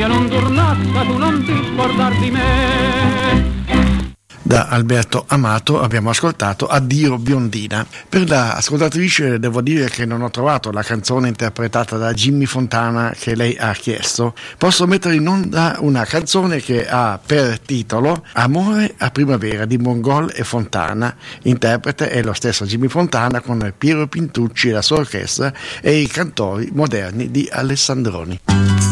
mia non tornasca, tu non ti scordar di me. Da Alberto Amato abbiamo ascoltato Addio biondina. Per la ascoltatrice devo dire che non ho trovato la canzone interpretata da Jimmy Fontana che lei ha chiesto. Posso mettere in onda una canzone che ha per titolo Amore a primavera di Mongol e Fontana. Interprete è lo stesso Jimmy Fontana con Piero Pintucci e la sua orchestra e i cantori moderni di Alessandroni.